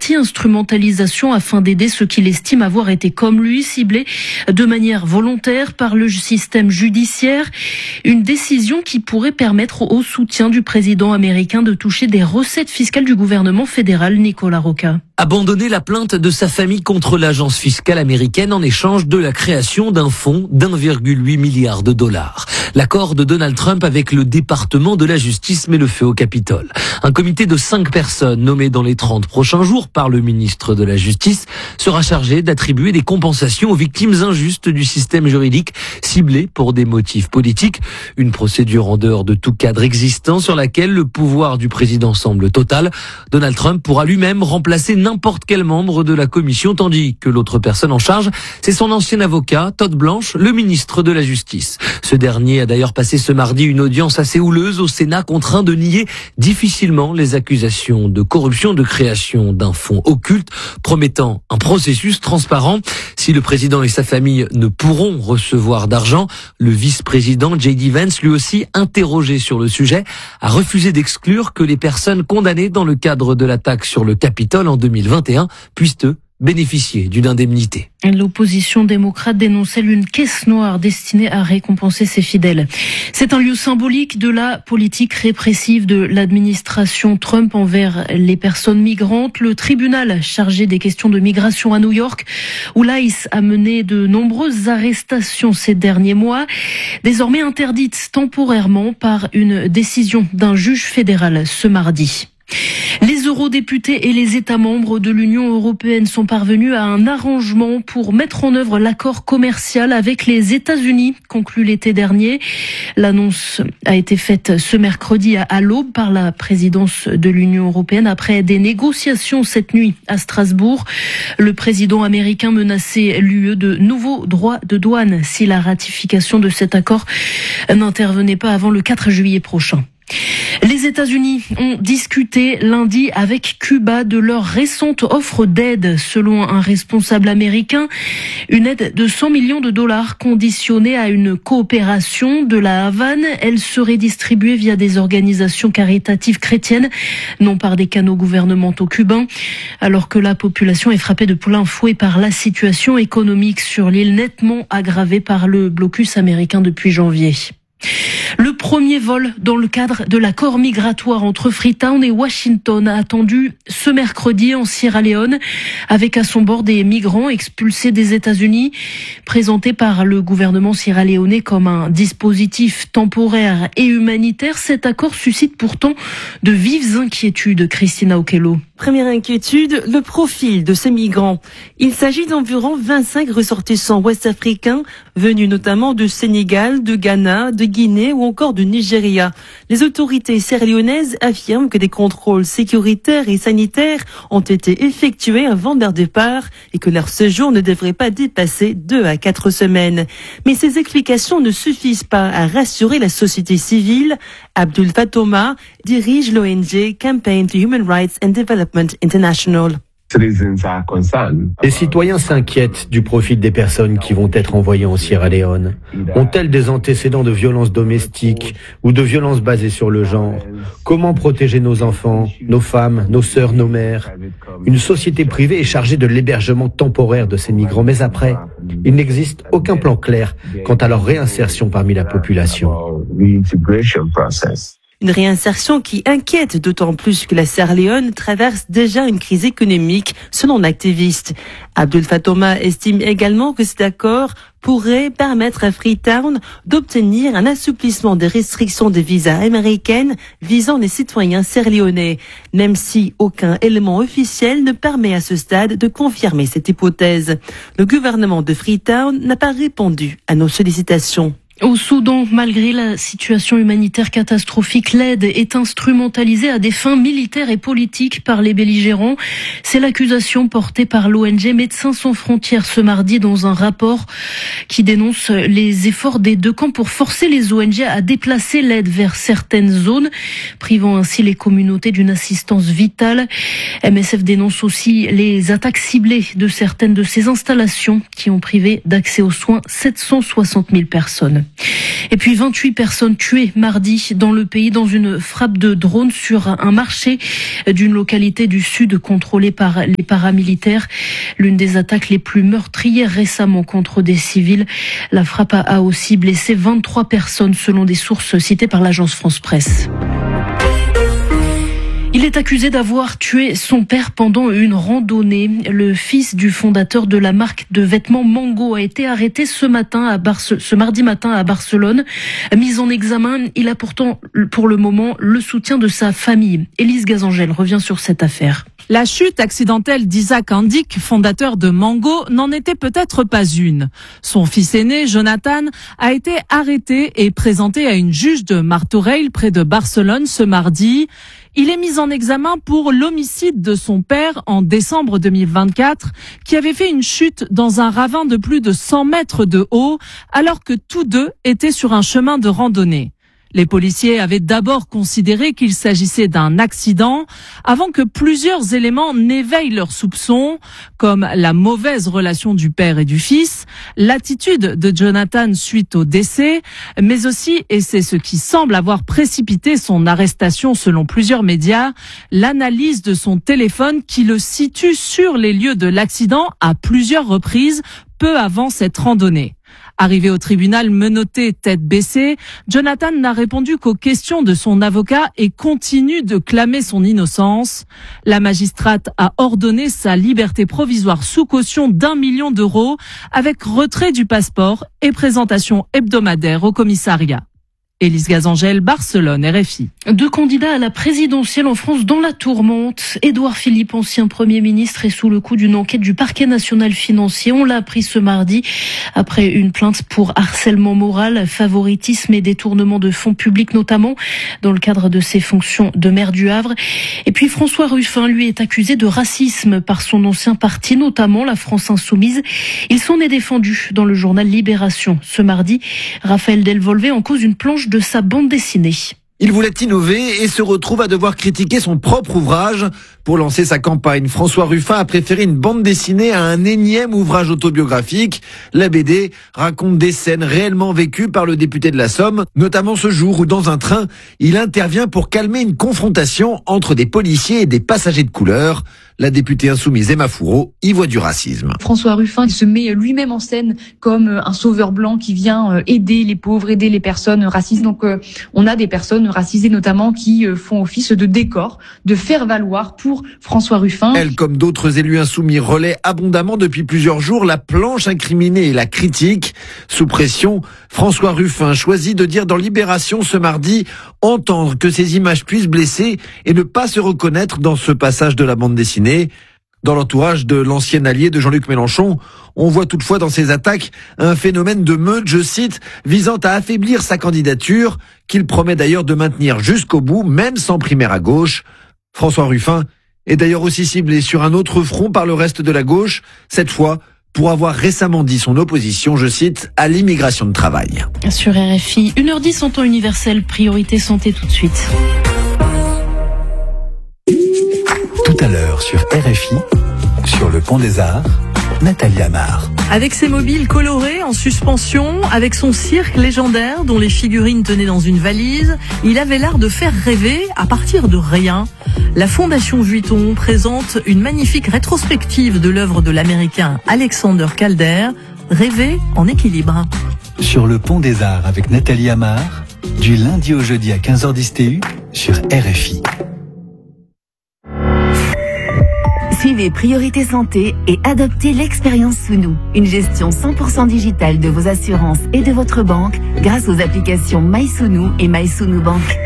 anti-instrumentalisation afin d'aider ceux qu'il estime avoir été comme lui ciblés de manière volontaire par le système judiciaire. Une décision qui pourrait permettre au soutien du président américain de toucher des recettes fiscales du gouvernement fédéral. Nicolas Roca. Abandonner la plainte de sa famille contre l'agence fiscale américaine en échange de la création d'un fonds d'1,8 milliard de dollars. L'accord de Donald Trump avec le département de la justice met le feu au Capitole. Un comité de 5 personnes nommées dans les 30 prochains jours par le ministre de la Justice sera chargé d'attribuer des compensations aux victimes injustes du système juridique ciblées pour des motifs politiques. Une procédure en dehors de tout cadre existant sur laquelle le pouvoir du président semble total. Donald Trump pourra lui-même remplacer n'importe quel membre de la commission, tandis que l'autre personne en charge, c'est son ancien avocat, Todd Blanche, le ministre de la Justice. Ce dernier a d'ailleurs passé ce mardi une audience assez houleuse au Sénat, contraint de nier difficilement les accusations de corruption de création d'un fonds occulte, promettant un processus transparent. Si le président et sa famille ne pourront recevoir d'argent, le vice-président J.D. Vance, lui aussi interrogé sur le sujet, a refusé d'exclure que les personnes condamnées dans le cadre de l'attaque sur le Capitole en 2021 puissent bénéficier d'une indemnité. L'opposition démocrate dénonçait une caisse noire destinée à récompenser ses fidèles. C'est un lieu symbolique de la politique répressive de l'administration Trump envers les personnes migrantes. Le tribunal chargé des questions de migration à New York, où l'ICE a mené de nombreuses arrestations ces derniers mois, désormais interdites temporairement par une décision d'un juge fédéral ce mardi. Les eurodéputés et les États membres de l'Union européenne sont parvenus à un arrangement pour mettre en œuvre l'accord commercial avec les États-Unis conclu l'été dernier. L'annonce a été faite ce mercredi à l'aube par la présidence de l'Union européenne après des négociations cette nuit à Strasbourg. Le président américain menaçait l'UE de nouveaux droits de douane si la ratification de cet accord n'intervenait pas avant le 4 juillet prochain. Les États-Unis ont discuté lundi avec Cuba de leur récente offre d'aide. Selon un responsable américain, une aide de 100 millions de dollars conditionnée à une coopération de la Havane. Elle serait distribuée via des organisations caritatives chrétiennes, non par des canaux gouvernementaux cubains, alors que la population est frappée de plein fouet par la situation économique sur l'île, nettement aggravée par le blocus américain depuis janvier. Le premier vol dans le cadre de l'accord migratoire entre Freetown et Washington a attendu ce mercredi en Sierra Leone, avec à son bord des migrants expulsés des États-Unis, présenté par le gouvernement sierra-léonais comme un dispositif temporaire et humanitaire. Cet accord suscite pourtant de vives inquiétudes. Christina Okello. Première inquiétude, le profil de ces migrants. Il s'agit d'environ 25 ressortissants ouest-africains venus notamment du Sénégal, de Ghana, de Guinée ou encore du Nigeria. Les autorités sierra-léonaises affirment que des contrôles sécuritaires et sanitaires ont été effectués avant leur départ et que leur séjour ne devrait pas dépasser 2 à 4 semaines. Mais ces explications ne suffisent pas à rassurer la société civile. Abdul Fatoma dirige l'ONG Campaign to Human Rights and Development International. Les citoyens s'inquiètent du profil des personnes qui vont être envoyées en Sierra Leone. Ont-elles des antécédents de violences domestiques ou de violences basées sur le genre? Comment protéger nos enfants, nos femmes, nos sœurs, nos mères? Une société privée est chargée de l'hébergement temporaire de ces migrants, mais après, il n'existe aucun plan clair quant à leur réinsertion parmi la population. Une réinsertion qui inquiète d'autant plus que la Sierra Leone traverse déjà une crise économique, selon l'activiste. Abdul Fatoma estime également que cet accord pourrait permettre à Freetown d'obtenir un assouplissement des restrictions des visas américaines visant les citoyens sierra-léonais, même si aucun élément officiel ne permet à ce stade de confirmer cette hypothèse. Le gouvernement de Freetown n'a pas répondu à nos sollicitations. Au Soudan, malgré la situation humanitaire catastrophique, l'aide est instrumentalisée à des fins militaires et politiques par les belligérants. C'est l'accusation portée par l'ONG Médecins sans frontières ce mardi dans un rapport qui dénonce les efforts des deux camps pour forcer les ONG à déplacer l'aide vers certaines zones, privant ainsi les communautés d'une assistance vitale. MSF dénonce aussi les attaques ciblées de certaines de ces installations qui ont privé d'accès aux soins 760 000 personnes. Et puis 28 personnes tuées mardi dans le pays dans une frappe de drone sur un marché d'une localité du sud contrôlée par les paramilitaires. L'une des attaques les plus meurtrières récemment contre des civils. La frappe a aussi blessé 23 personnes selon des sources citées par l'agence France Presse. Il est accusé d'avoir tué son père pendant une randonnée. Le fils du fondateur de la marque de vêtements Mango a été arrêté ce mardi matin à Barcelone. Mis en examen, il a pourtant pour le moment le soutien de sa famille. Élise Gazangel revient sur cette affaire. La chute accidentelle d'Isaac Andic, fondateur de Mango, n'en était peut-être pas une. Son fils aîné, Jonathan, a été arrêté et présenté à une juge de Martorell près de Barcelone ce mardi. Il est mis en examen pour l'homicide de son père en décembre 2024, qui avait fait une chute dans un ravin de plus de 100 mètres de haut, alors que tous deux étaient sur un chemin de randonnée. Les policiers avaient d'abord considéré qu'il s'agissait d'un accident avant que plusieurs éléments n'éveillent leurs soupçons, comme la mauvaise relation du père et du fils, l'attitude de Jonathan suite au décès, mais aussi, et c'est ce qui semble avoir précipité son arrestation selon plusieurs médias, l'analyse de son téléphone qui le situe sur les lieux de l'accident à plusieurs reprises, peu avant cette randonnée. Arrivé au tribunal menotté, tête baissée, Jonathan n'a répondu qu'aux questions de son avocat et continue de clamer son innocence. La magistrate a ordonné sa liberté provisoire sous caution d'1 million d'euros avec retrait du passeport et présentation hebdomadaire au commissariat. Élise Gazangel, Barcelone, RFI. 2 candidats à la présidentielle en France dans la tourmente. Édouard Philippe, ancien Premier ministre, est sous le coup d'une enquête du parquet national financier. On l'a appris ce mardi après une plainte pour harcèlement moral, favoritisme et détournement de fonds publics, notamment dans le cadre de ses fonctions de maire du Havre. Et puis François Ruffin, lui, est accusé de racisme par son ancien parti, notamment la France Insoumise. Il s'en est défendu dans le journal Libération. Ce mardi, Raphaël Delvolvé en cause une planche de sa bande dessinée. Il voulait innover et se retrouve à devoir critiquer son propre ouvrage. Pour lancer sa campagne, François Ruffin a préféré une bande dessinée à un énième ouvrage autobiographique. La BD raconte des scènes réellement vécues par le député de la Somme, notamment ce jour où dans un train, il intervient pour calmer une confrontation entre des policiers et des passagers de couleur. La députée insoumise Emma Fourreau y voit du racisme. François Ruffin se met lui-même en scène comme un sauveur blanc qui vient aider les pauvres, aider les personnes racistes. Donc on a des personnes racisées notamment qui font office de décor, de faire-valoir pour François Ruffin. Elle, comme d'autres élus insoumis, relaie abondamment depuis plusieurs jours la planche incriminée et la critique. Sous pression, François Ruffin choisit de dire dans Libération ce mardi « Entendre que ces images puissent blesser et ne pas se reconnaître dans ce passage de la bande dessinée ». Dans l'entourage de l'ancien allié de Jean-Luc Mélenchon, on voit toutefois dans ces attaques un phénomène de meute, je cite, visant à affaiblir sa candidature, qu'il promet d'ailleurs de maintenir jusqu'au bout, même sans primaire à gauche. François Ruffin est d'ailleurs aussi ciblé sur un autre front par le reste de la gauche, cette fois pour avoir récemment dit son opposition, je cite, à l'immigration de travail. Sur RFI, 1h10 en temps universel, priorité santé tout de suite. Tout à l'heure sur RFI, sur le Pont des Arts, Nathalie Amar. Avec ses mobiles colorés en suspension, avec son cirque légendaire dont les figurines tenaient dans une valise, il avait l'art de faire rêver à partir de rien. La Fondation Vuitton présente une magnifique rétrospective de l'œuvre de l'Américain Alexander Calder, Rêver en équilibre. Sur le Pont des Arts avec Nathalie Amar, du lundi au jeudi à 15h10 TU sur RFI. Suivez Priorité Santé et adoptez l'expérience Sounou, une gestion 100% digitale de vos assurances et de votre banque grâce aux applications MySounou et MySounou Bank.